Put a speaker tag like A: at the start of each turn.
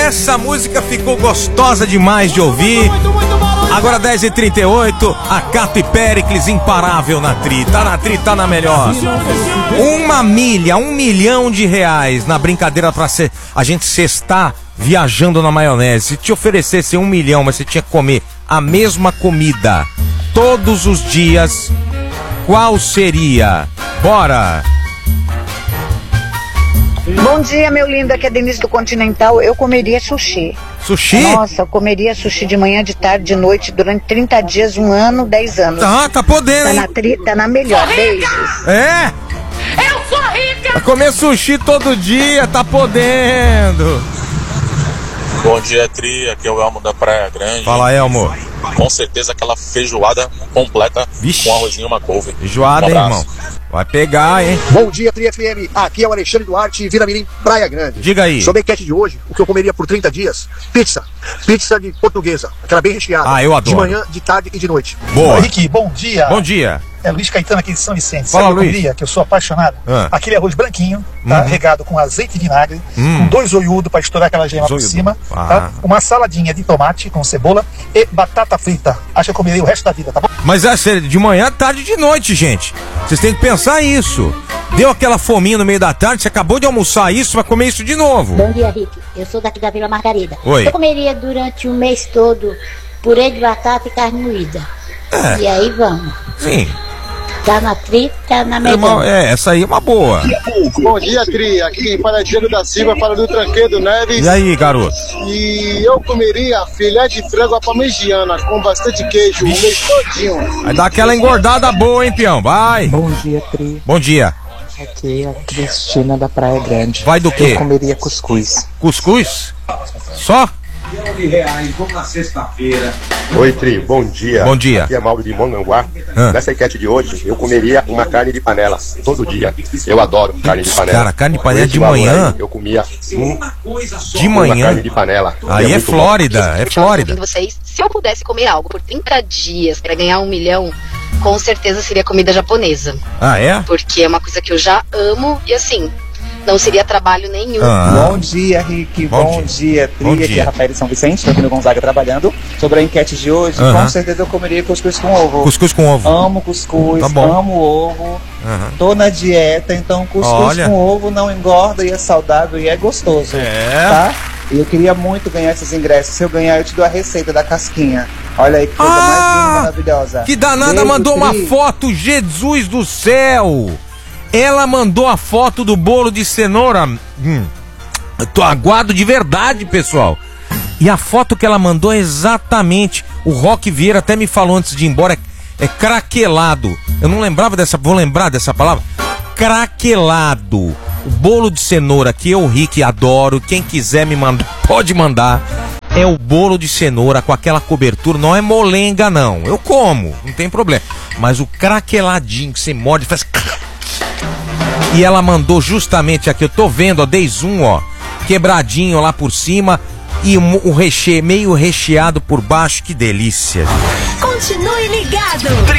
A: Essa música ficou gostosa demais de ouvir. Agora 10h38, a Cato e Péricles, imparável na Tri. Tá na Tri, tá na melhor. 1 milhão de reais na brincadeira pra a gente cestar viajando na maionese. Se te oferecesse 1 milhão, mas você tinha que comer a mesma comida todos os dias, qual seria? Bora!
B: Bom dia, meu lindo, aqui é Denise do Continental. Eu comeria sushi.
A: Sushi?
B: Nossa, eu comeria sushi de manhã, de tarde, de noite, durante 30 dias, 1 ano, 10 anos.
A: Tá podendo, hein?
B: Tá na melhor, beijos.
A: É?
C: Eu sou rica!
A: Vai comer sushi todo dia, tá podendo.
D: Bom dia, Tri, aqui é o Elmo da Praia Grande.
A: Fala, Elmo.
D: Com certeza aquela feijoada completa.
A: Vixe.
D: Com arrozinho e uma couve.
A: Feijoada, hein, irmão? Vai pegar, hein?
E: Bom dia, Tri FM. Aqui é o Alexandre Duarte, Vila Mirim, Praia Grande.
A: Diga aí.
E: Sobre a enquete de hoje, o que eu comeria por 30 dias? Pizza. Pizza de portuguesa. Aquela bem recheada.
A: Ah, eu adoro.
E: De manhã, de tarde e de noite.
A: Boa.
F: Henrique, bom dia.
A: Bom dia.
F: É Luiz Caetano aqui de São Vicente.
A: Fala,
F: Sabe o que eu
A: Luiz.
F: comeria, que eu sou apaixonado? Aquele arroz branquinho, tá? Regado com azeite e vinagre, com 2 zoiudos para estourar aquela gema por cima, tá? Uma saladinha de tomate com cebola e batata frita. Acho que eu comeria o resto da vida, tá bom?
A: Mas é sério, de manhã, tarde e de noite, gente. Vocês têm que pensar isso. Deu aquela fominha no meio da tarde, você acabou de almoçar isso, vai comer isso de novo.
G: Bom dia, Rick. Eu sou daqui da Vila Margarida.
A: Oi.
G: Eu comeria durante o mês todo purê de batata e carne moída. E aí vamos.
A: Sim.
G: Tá na Tri, tá na melhor.
A: Essa aí é uma boa.
H: Bom dia, Tri. Aqui quem fala é Diego da Silva, fala do Tranqueiro Neves.
A: E aí, garoto?
H: E eu comeria filé de frango à parmegiana com bastante queijo, o mês todinho.
A: Vai dar aquela engordada boa, hein, peão? Vai.
I: Bom dia, Tri.
A: Bom dia.
I: Aqui é a Cristina da Praia Grande.
A: Vai do quê?
I: Eu comeria cuscuz.
A: Cuscuz? Só?
J: Vamos na sexta-feira.
K: Oi, Tri, bom dia.
A: Bom dia.
K: Aqui é Mauro de Monanguá. Nessa enquete de hoje, eu comeria uma carne de panela todo dia. Eu adoro carne de panela.
A: Cara, carne de panela de manhã.
K: Eu comia
A: de manhã.
K: Uma carne de panela.
A: Aí é Flórida, é Flórida.
L: Vocês, se eu pudesse comer algo por 30 dias para ganhar 1 milhão, com certeza seria comida japonesa.
A: Ah, é?
L: Porque é uma coisa que eu já amo e assim, não seria trabalho nenhum.
I: Bom dia, Rick. Bom dia, Tri. Aqui é Rafael de São Vicente, estou aqui no Gonzaga trabalhando. Sobre a enquete de hoje, com certeza eu comeria cuscuz com ovo.
A: Cuscuz com ovo.
I: Amo cuscuz, amo ovo. Tô na dieta, então cuscuz com ovo não engorda e é saudável e é gostoso. Tá? E eu queria muito ganhar esses ingressos. Se eu ganhar, eu te dou a receita da casquinha. Olha aí que coisa mais linda, maravilhosa.
A: Que danada. Beijo, mandou uma foto, Jesus do céu. Ela mandou a foto do bolo de cenoura. Eu tô aguado de verdade, pessoal. E a foto que ela mandou é exatamente. O Roque Vieira até me falou antes de ir embora. É craquelado. Eu não lembrava dessa. Vou lembrar dessa palavra. Craquelado. O bolo de cenoura que eu, Rick, adoro. Quem quiser me mandar, pode mandar. É o bolo de cenoura com aquela cobertura. Não é molenga, não. Eu como, não tem problema. Mas o craqueladinho que você morde faz. E ela mandou justamente aqui, eu tô vendo, ó, desde quebradinho lá por cima e o recheio, meio recheado por baixo, que delícia.
C: Continue ligado.